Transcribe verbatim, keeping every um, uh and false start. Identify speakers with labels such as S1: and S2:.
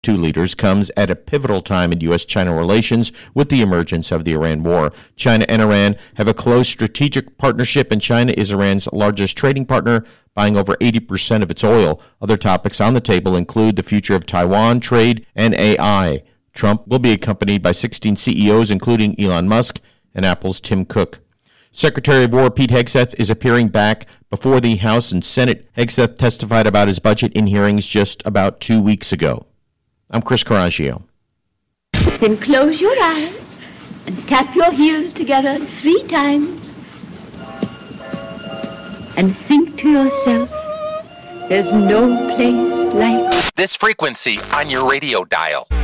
S1: two leaders comes at a pivotal time in U S China relations with the emergence of the Iran war. China and Iran have a close strategic partnership, and China is Iran's largest trading partner, buying over eighty percent of its oil. Other topics on the table include the future of Taiwan, trade, and A I. Trump will be accompanied by sixteen C E Os, including Elon Musk and Apple's Tim Cook. Secretary of War Pete Hegseth is appearing back before the House and Senate. Hegseth testified about his budget in hearings just about two weeks ago. I'm Chris Coraggio.
S2: Then close your eyes and tap your heels together three times and think to yourself, there's no place like
S3: this frequency on your radio dial.